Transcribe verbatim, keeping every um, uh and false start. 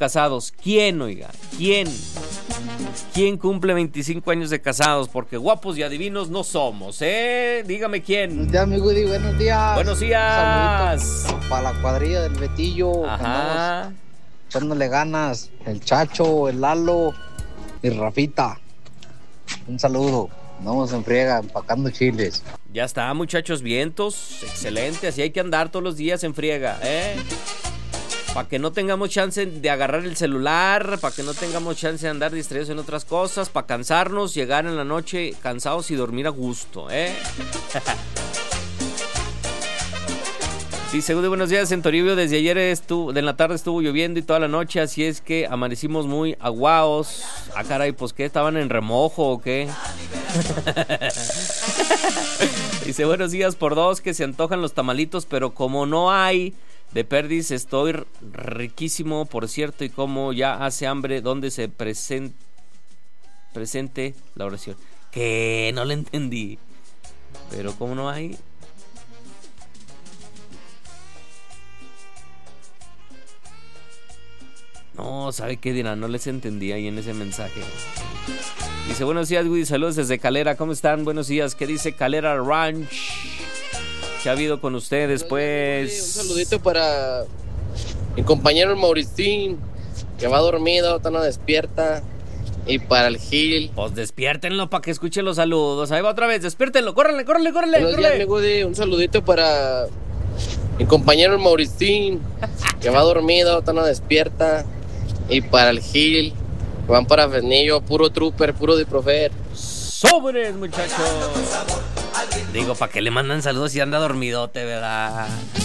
casados. ¿Quién, oiga? ¿Quién? ¿Quién cumple veinticinco años de casados? Porque guapos y adivinos no somos, ¿eh? Dígame quién. Buenos días, mi Woody, buenos días. Buenos días. Para la cuadrilla del Betillo. Ajá. Echándole ganas. El Chacho, el Lalo y Rafita. Un saludo. Vamos en friega, empacando chiles. Ya está, muchachos, vientos. Excelente, así hay que andar todos los días en friega, ¿eh? Para que no tengamos chance de agarrar el celular, para que no tengamos chance de andar distraídos en otras cosas, para cansarnos, llegar en la noche cansados y dormir a gusto, ¿eh? Sí, segundo, buenos días en Toribio. Desde ayer estuvo, de la tarde estuvo lloviendo y toda la noche, así es que amanecimos muy aguados. Ah, caray, pues ¿qué? ¿Estaban en remojo o qué? Dice, buenos días por dos, que se antojan los tamalitos, pero como no hay... De perdiz estoy riquísimo, por cierto, y como ya hace hambre, donde se present, presente la oración. Que no le entendí. Pero como no hay. No, ¿sabe qué dirán? No les entendí ahí en ese mensaje. Dice, buenos días, Woody, saludos desde Calera, ¿cómo están? Buenos días, ¿qué dice Calera Ranch? ¿Qué ha habido con ustedes, pues? Un saludito para mi compañero Mauricín, que va dormido, está no despierta. Y para el Gil. Pues despiértenlo para que escuche los saludos. Ahí va otra vez, despiértenlo, córrele, córrele, córrele. Buenos días, mi Woody. Un saludito para mi compañero Mauricín, que va dormido, está no despierta. Y para el Gil, que van para Fresnillo, puro trooper, puro diprofer. ¡Sobres, muchachos! Digo, ¿para qué le mandan saludos si anda dormidote, verdad?